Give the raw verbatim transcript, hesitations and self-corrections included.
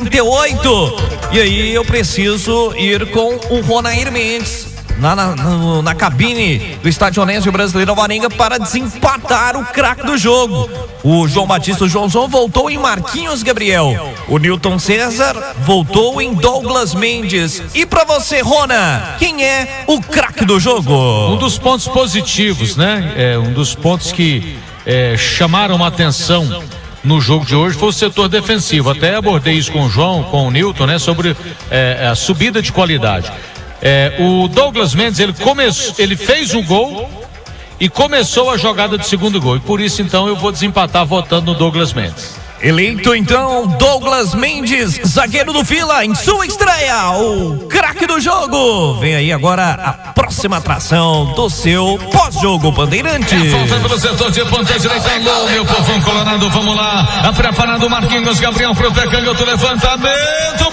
trinta e oito. E aí eu preciso ir com o Ronair Mendes na, na, na, na cabine do Estádio Onésio Brasileiro Alvarenga para desempatar o craque do jogo. O João Batista, o Joãozão, voltou em Marquinhos Gabriel. O Newton César voltou em Douglas Mendes. E pra você, Rona, quem é o craque do jogo? Um dos pontos positivos, né? É, um dos pontos que é, chamaram a atenção no jogo de hoje foi o setor defensivo. Até abordei isso com o João, com o Newton, né? Sobre é, a subida de qualidade. É, o Douglas Mendes, ele começou, ele fez o gol e começou a jogada de segundo gol. E por isso, então, eu vou desempatar votando no Douglas Mendes. Eleito, então, Douglas Mendes, zagueiro do Vila, em sua estreia, o craque do jogo. Vem aí agora a próxima atração do seu pós-jogo Bandeirantes. É falta pelo setor de ponta direita, alô, meu povão colorado, vamos lá. Preparado Marquinhos Gabriel pro pé canhoto, levantamento.